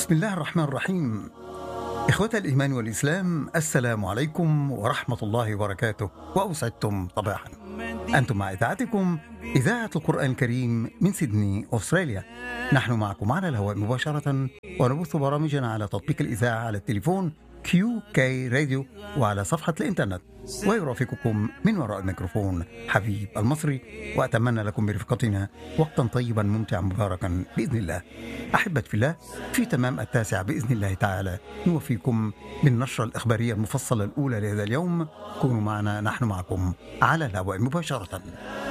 بسم الله الرحمن الرحيم. إخوة الإيمان والإسلام، السلام عليكم ورحمة الله وبركاته، وأسعدتم صباحا. أنتم مع إذاعتكم إذاعة القرآن الكريم من سيدني أستراليا. نحن معكم على الهواء مباشرة، ونبث برامجنا على تطبيق الإذاعة على التليفون QK راديو وعلى صفحة الإنترنت. ويرافقكم من وراء الميكروفون حبيب المصري، وأتمنى لكم برفقتنا وقتا طيبا ممتعا مباركا بإذن الله. أحبة في الله، في تمام 9 بإذن الله تعالى نوفيكم بالنشرة الإخبارية المفصلة الأولى لهذا اليوم. كونوا معنا، نحن معكم على الهواء مباشرة.